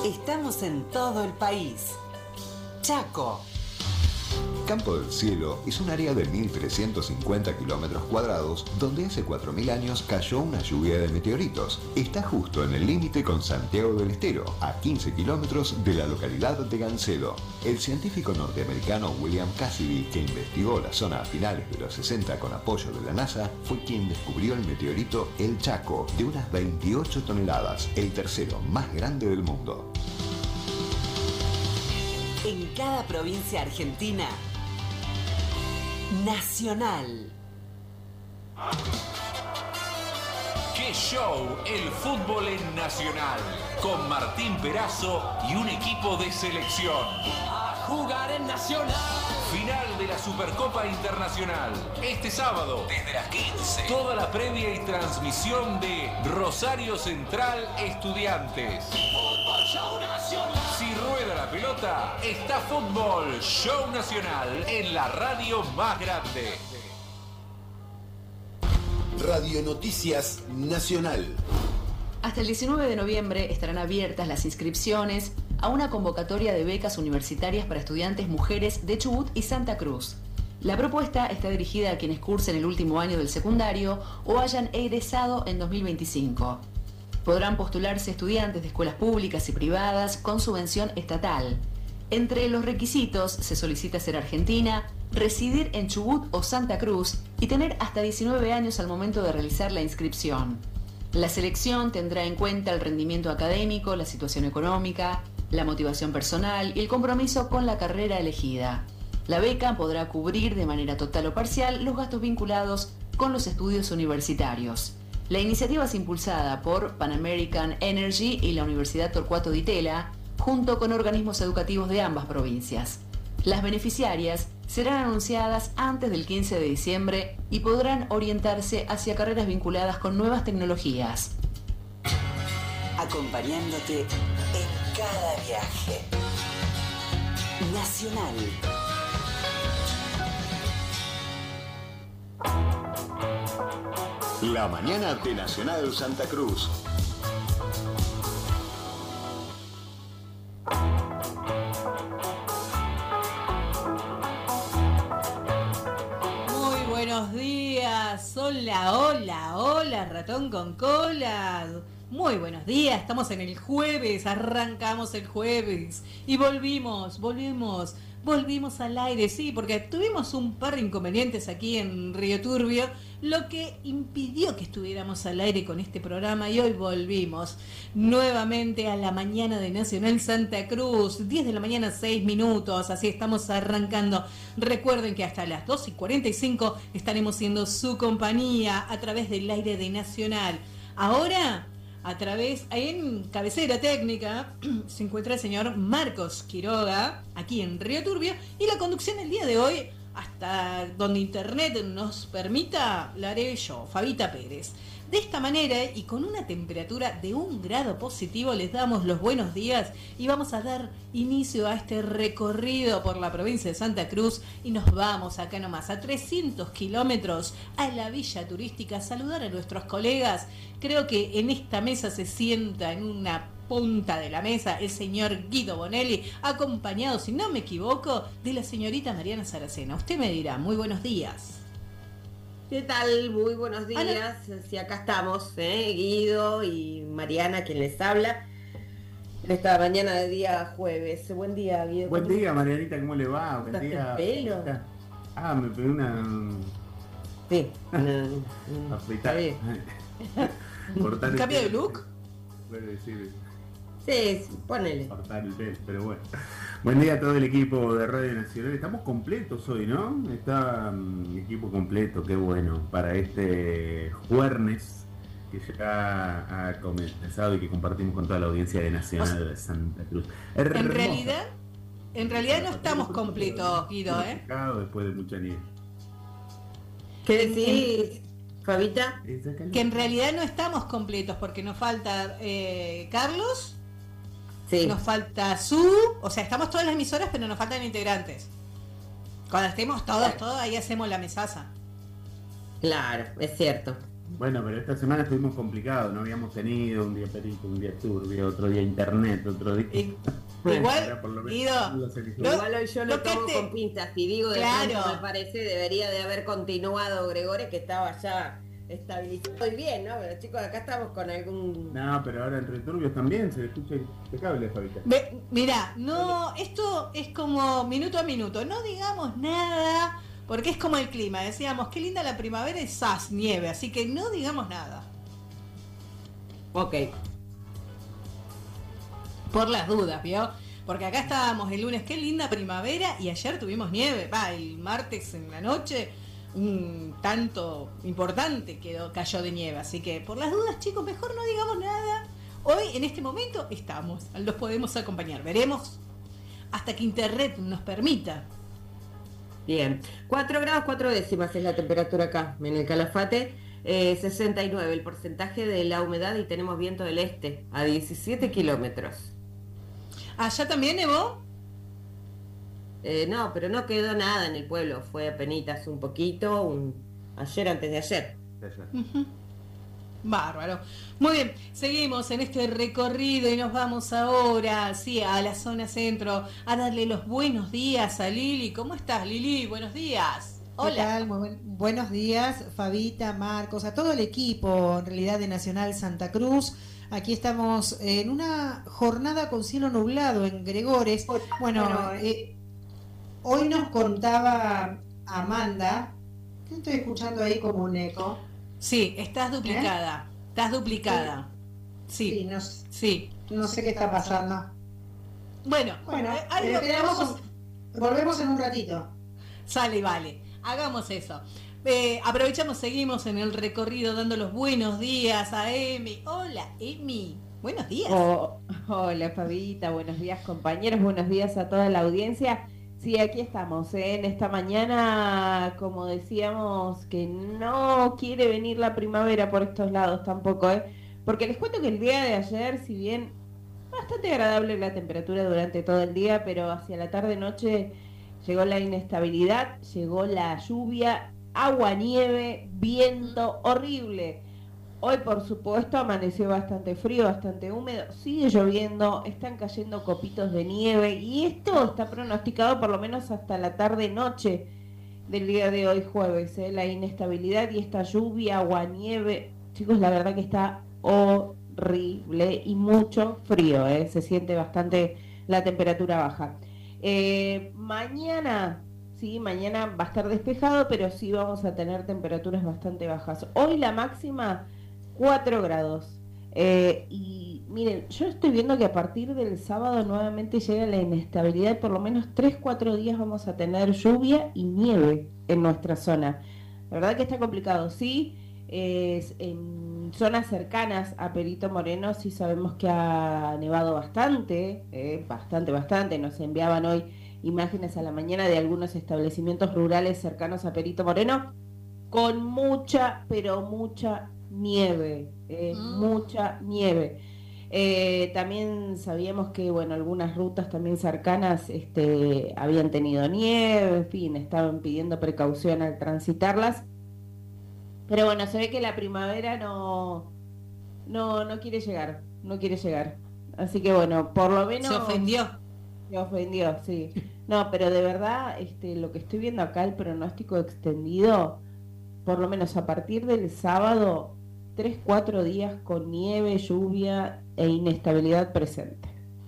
Estamos en todo el país. Chaco. Campo del Cielo es un área de 1.350 kilómetros cuadrados donde hace 4.000 años cayó una lluvia de meteoritos. Está justo en el límite con Santiago del Estero, a 15 kilómetros de la localidad de Gancedo. El científico norteamericano William Cassidy, que investigó la zona a finales de los 60 con apoyo de la NASA, fue quien descubrió el meteorito El Chaco, de unas 28 toneladas, el tercero más grande del mundo. En cada provincia argentina, Nacional. ¡Qué show! El fútbol en Nacional. Con Martín Perazo y un equipo de selección. A jugar en Nacional. Final de la Supercopa Internacional. Este sábado, desde las 15. Toda la previa y transmisión de Rosario Central Estudiantes. Fútbol Show Nacional. Si rueda la pelota, está Fútbol Show Nacional en la radio más grande. Radio Noticias Nacional. Hasta el 19 de noviembre estarán abiertas las inscripciones a una convocatoria de becas universitarias para estudiantes mujeres de Chubut y Santa Cruz. La propuesta está dirigida a quienes cursen el último año del secundario o hayan egresado en 2025. Podrán postularse estudiantes de escuelas públicas y privadas con subvención estatal. Entre los requisitos se solicita ser argentina, residir en Chubut o Santa Cruz y tener hasta 19 años al momento de realizar la inscripción. La selección tendrá en cuenta el rendimiento académico, la situación económica, la motivación personal y el compromiso con la carrera elegida. La beca podrá cubrir de manera total o parcial los gastos vinculados con los estudios universitarios. La iniciativa es impulsada por Pan American Energy y la Universidad Torcuato Di Tella, junto con organismos educativos de ambas provincias. Las beneficiarias serán anunciadas antes del 15 de diciembre y podrán orientarse hacia carreras vinculadas con nuevas tecnologías. Acompañándote en cada viaje. Nacional. La mañana de Nacional Santa Cruz. Muy buenos días. Hola, hola, hola, ratón con cola. Muy buenos días. Estamos en el jueves. Arrancamos el jueves. Y volvimos al aire, sí, porque tuvimos un par de inconvenientes aquí en Río Turbio, lo que impidió que estuviéramos al aire con este programa y hoy volvimos nuevamente a la mañana de Nacional Santa Cruz, 10 de la mañana, 6 minutos, así estamos arrancando. Recuerden que hasta las 2:45 estaremos siendo su compañía a través del aire de Nacional. Ahora, a través, en cabecera técnica, se encuentra el señor Marcos Quiroga, aquí en Río Turbio, y la conducción el día de hoy, hasta donde internet nos permita, la haré yo, Fabita Pérez. De esta manera, y con una temperatura de 1 grado positivo, les damos los buenos días y vamos a dar inicio a este recorrido por la provincia de Santa Cruz y nos vamos acá nomás a 300 kilómetros a la villa turística a saludar a nuestros colegas. Creo que en esta mesa se sienta en una punta de la mesa el señor Guido Bonelli, acompañado, si no me equivoco, de la señorita Mariana Saracena. Usted me dirá, muy buenos días. ¿Qué tal? Muy buenos días. Sí, acá estamos, Guido y Mariana, quien les habla. En esta mañana de día jueves. Buen día, Guido. Buen día, Marianita, ¿cómo le va? Buen día. ¿Pelo? Ah, me pegué una... Sí. Afeitar. ¿Un cambio de look? Puede decir... Sí, ponele. Cortar el pelo, pero bueno. Buen día a todo el equipo de Radio Nacional. Estamos completos hoy, ¿no? Está equipo completo, qué bueno, para este jueves que ya ha comenzado y que compartimos con toda la audiencia de Nacional de Santa Cruz. En realidad no estamos completos, Guido, ¿eh? Después de mucha nieve. ¿Qué decís, Fabita? Que en realidad no estamos completos porque nos falta Carlos. Sí. Nos falta o sea, estamos todas las emisoras, pero nos faltan integrantes. Cuando estemos todos, ahí hacemos la mesaza. Claro, es cierto. Bueno, pero esta semana estuvimos complicados, no habíamos tenido un día perito, un día turbio, otro día internet, otro día... Igual, Igual hoy yo lo tomo con pinzas y digo, de pronto me parece debería de haber continuado Gregores, que estaba ya estabilizado y bien, ¿no? Pero chicos, acá estamos con algún... No, pero ahora entre turbios también se escucha impecable, Fabita. Mirá, no, esto es como minuto a minuto, no digamos nada, porque es como el clima, decíamos, qué linda la primavera y ¡zas! Nieve, así que no digamos nada. Ok. Por las dudas, ¿vio? Porque acá estábamos el lunes, qué linda primavera, y ayer tuvimos nieve, el martes en la noche, un tanto importante cayó de nieve, así que por las dudas, chicos, mejor no digamos nada. Hoy, en este momento, estamos, los podemos acompañar, veremos hasta que internet nos permita. Bien, 4 grados 4 décimas es la temperatura acá, en el Calafate, 69 el porcentaje de la humedad y tenemos viento del este a 17 kilómetros. ¿Allá también nevó? No, pero no quedó nada en el pueblo, fue apenitas un poquito, ayer antes de ayer. Bárbaro. Muy bien, seguimos en este recorrido y nos vamos ahora, sí, a la zona centro, a darle los buenos días a Lili. ¿Cómo estás, Lili? Buenos días. Hola. ¿Qué tal? Buenos días, Fabita, Marcos, a todo el equipo, en realidad, de Nacional Santa Cruz. Aquí estamos en una jornada con cielo nublado en Gregores. Bueno, hoy nos contaba Amanda, que estoy escuchando ahí como un eco. Sí, estás duplicada. Estás duplicada. Sí. Sí, no sé qué está pasando. Bueno, volvemos en un ratito. Sale, vale. Hagamos eso. Aprovechamos, seguimos en el recorrido dando los buenos días a Emi. Hola, Emi. Buenos días. Hola, Fabita. Buenos días, compañeros. Buenos días a toda la audiencia. Sí, aquí estamos, en esta mañana, como decíamos, que no quiere venir la primavera por estos lados tampoco, porque les cuento que el día de ayer, si bien bastante agradable la temperatura durante todo el día, pero hacia la tarde-noche llegó la inestabilidad, llegó la lluvia, agua, nieve, viento horrible. Hoy, por supuesto, amaneció bastante frío, bastante húmedo, sigue lloviendo, están cayendo copitos de nieve y esto está pronosticado por lo menos hasta la tarde-noche del día de hoy, jueves. La inestabilidad y esta lluvia, agua, nieve, chicos, la verdad que está horrible y mucho frío, se siente bastante la temperatura baja. Mañana va a estar despejado, pero sí vamos a tener temperaturas bastante bajas. Hoy la máxima 4 grados. Y miren, yo estoy viendo que a partir del sábado nuevamente llega la inestabilidad. Por lo menos 3-4 días vamos a tener lluvia y nieve en nuestra zona. La verdad que está complicado, sí. En zonas cercanas a Perito Moreno sí sabemos que ha nevado bastante, bastante. Nos enviaban hoy imágenes a la mañana de algunos establecimientos rurales cercanos a Perito Moreno con mucha, pero mucha nieve, mucha nieve. También sabíamos que, bueno, algunas rutas también cercanas habían tenido nieve, en fin, estaban pidiendo precaución al transitarlas. Pero bueno, se ve que la primavera no quiere llegar, Así que bueno, por lo menos... Se ofendió, sí. No, pero de verdad, lo que estoy viendo acá, el pronóstico extendido, por lo menos a partir del sábado, 3-4 días con nieve, lluvia e inestabilidad presente.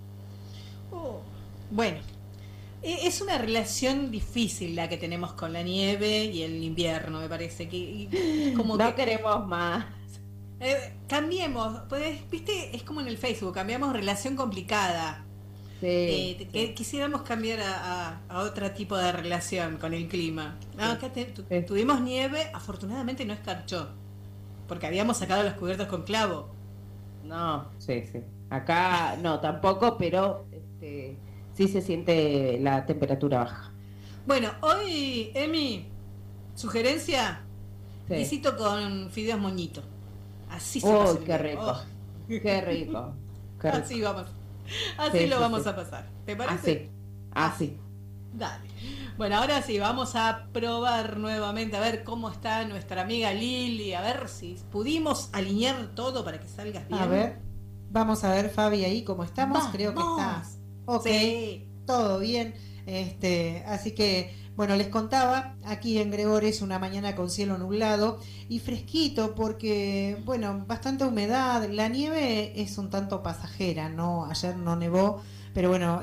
Bueno, es una relación difícil la que tenemos con la nieve y el invierno, me parece que como no queremos más. Cambiemos, pues, viste, es como en el Facebook, cambiamos relación complicada. Sí, quisiéramos cambiar a otro tipo de relación con el clima. No, acá tuvimos nieve, afortunadamente no escarchó, porque habíamos sacado los cubiertos con clavo. No, sí. Acá no, tampoco, pero sí se siente la temperatura baja. Bueno, hoy, Emi, sugerencia, guisito con fideos moñito. Así se pasa. Qué rico. Qué rico. Así vamos. Así lo vamos a pasar. ¿Te parece? Así. Dale. Bueno, ahora sí, vamos a probar nuevamente, a ver cómo está nuestra amiga Lili, a ver si pudimos alinear todo para que salgas bien. A ver, vamos a ver, Fabi, ahí cómo estamos. ¡Vamos! Creo que estás. Ok, Sí. todo bien. Así que, bueno, les contaba, aquí en Gregores una mañana con cielo nublado y fresquito porque, bueno, bastante humedad. La nieve es un tanto pasajera, ¿no? Ayer no nevó, pero bueno,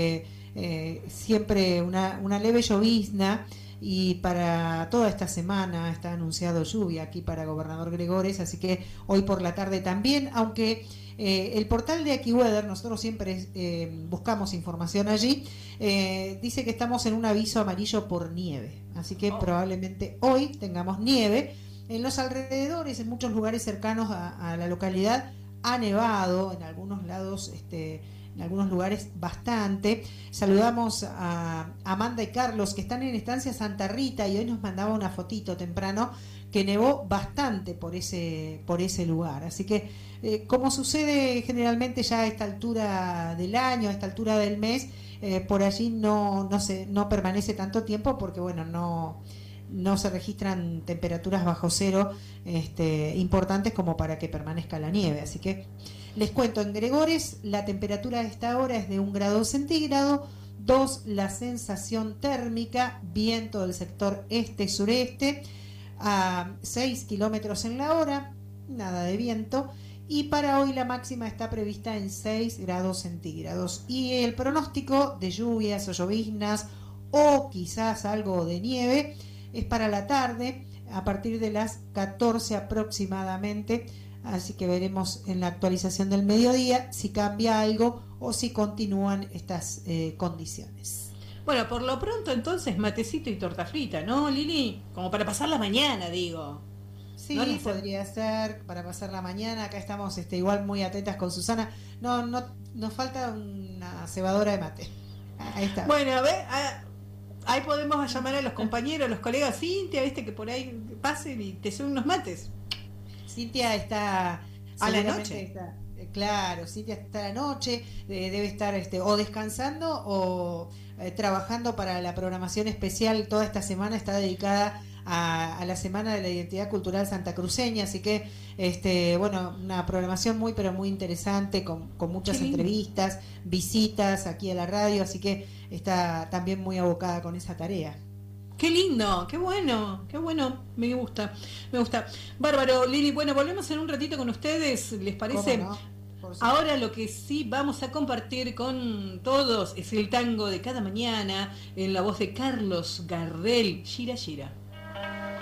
siempre una leve llovizna. Y para toda esta semana está anunciado lluvia aquí para Gobernador Gregores, así que hoy por la tarde también, aunque el portal de AccuWeather, nosotros siempre buscamos información allí, dice que estamos en un aviso amarillo por nieve, así que probablemente hoy tengamos nieve. En los alrededores, en muchos lugares cercanos a la localidad, ha nevado, en algunos lados, en algunos lugares bastante. Saludamos a Amanda y Carlos, que están en Estancia Santa Rita, y hoy nos mandaba una fotito temprano que nevó bastante por ese lugar. Así que, como sucede generalmente ya a esta altura del año, a esta altura del mes, por allí no permanece tanto tiempo porque, bueno, no se registran temperaturas bajo cero importantes como para que permanezca la nieve. Así que les cuento, en Gregores la temperatura a esta hora es de 1 grado centígrado, 2 la sensación térmica, viento del sector este-sureste a 6 kilómetros en la hora, nada de viento, y para hoy la máxima está prevista en 6 grados centígrados. Y el pronóstico de lluvias o lloviznas o quizás algo de nieve es para la tarde, a partir de las 14 aproximadamente. Así que veremos en la actualización del mediodía si cambia algo o si continúan estas condiciones. Bueno, por lo pronto entonces matecito y torta frita, ¿no, Lili? Como para pasar la mañana, digo. Sí, ¿No? podría ser para pasar la mañana. Acá estamos igual muy atentas con Susana. No, nos falta una cebadora de mate. Ahí está. Bueno, a ver, ahí podemos llamar a los compañeros, a los colegas. Cintia, viste que por ahí pasen y te suben unos mates. Cintia está a la seguramente noche. Está, claro, Cintia está a la noche, debe estar o descansando o trabajando para la programación especial. Toda esta semana está dedicada a la Semana de la Identidad Cultural Santacruceña, así que bueno, una programación muy pero muy interesante, con muchas entrevistas, visitas aquí a la radio, así que está también muy abocada con esa tarea. Qué lindo, qué bueno, me gusta. Bárbaro, Lili, bueno, volvemos en un ratito con ustedes, ¿les parece? ¿Cómo no? Ahora lo que sí vamos a compartir con todos es el tango de cada mañana en la voz de Carlos Gardel, Gira Gira.